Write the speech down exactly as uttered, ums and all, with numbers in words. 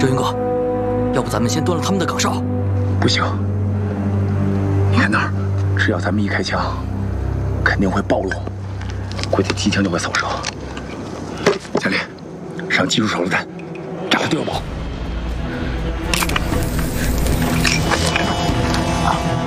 周云哥，要不咱们先端了他们的岗哨？ 不行，你看那儿，只要咱们一开枪，肯定会暴露，估计机枪就会扫射。小林，上技术手榴弹，炸他队友堡。